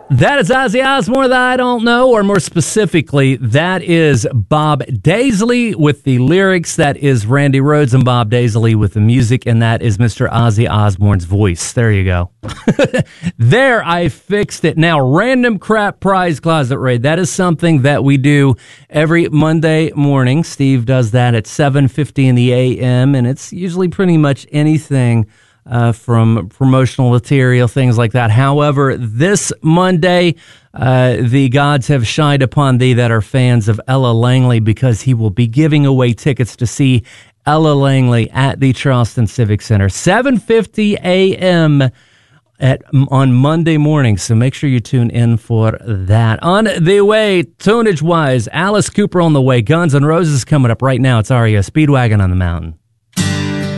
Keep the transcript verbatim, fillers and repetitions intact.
That is Ozzy Osbourne, that I don't know, or more specifically, that is Bob Daisley with the lyrics, that is Randy Rhoads and Bob Daisley with the music, and that is Mister Ozzy Osbourne's voice. There you go. There, I fixed it. Now, Random Crap Prize Closet Raid, that is something that we do every Monday morning. Steve does that at seven fifty in the a m, and it's usually pretty much anything Uh, from promotional material, things like that. However, this Monday, uh, the gods have shined upon thee that are fans of Ella Langley, because he will be giving away tickets to see Ella Langley at the Charleston Civic Center, seven fifty a m at on Monday morning. So make sure you tune in for that. On the way, tunage-wise, Alice Cooper on the way. Guns N' Roses coming up right now. It's R E O Speedwagon on the Mountain.